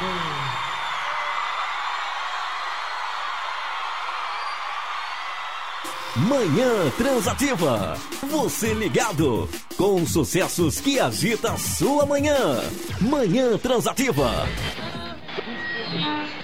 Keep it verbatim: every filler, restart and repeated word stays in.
Manhã Transativa. Você ligado com sucessos que agita a sua manhã. Manhã Transativa.